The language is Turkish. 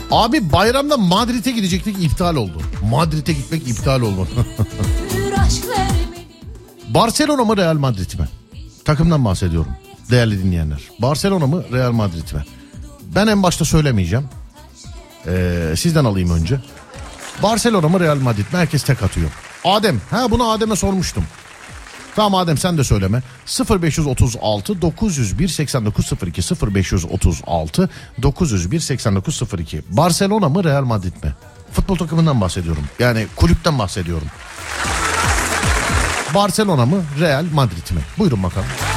Abi bayramda Madrid'e gidecektik, iptal oldu. Madrid'e gitmek iptal oldu. Barcelona mı Real Madrid mi? Takımdan bahsediyorum değerli dinleyenler. Barcelona mı Real Madrid mi? Ben en başta söylemeyeceğim. Sizden alayım önce. Barcelona mı Real Madrid mi? Herkes tek atıyor. Adem. Bunu Adem'e sormuştum. Tamam Adem sen de söyleme. 0536 901 8902 0536 901 8902. Barcelona mı Real Madrid mi? Futbol takımından bahsediyorum. Yani kulüpten bahsediyorum. Barcelona mı Real Madrid mi? Buyurun bakalım.